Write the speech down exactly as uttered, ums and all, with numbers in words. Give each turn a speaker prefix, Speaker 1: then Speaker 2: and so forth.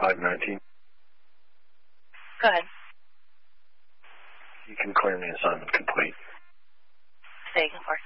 Speaker 1: five nineteen.
Speaker 2: Go ahead.
Speaker 1: You can claim the assignment complete.
Speaker 2: Say again for.